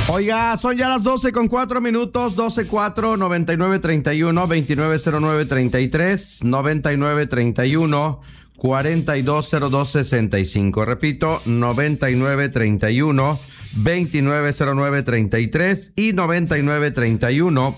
Oiga, son ya las 12:04, 12:04, 9931, 290933, 9931, 420265. Repito, 9931, 290933 y 9931,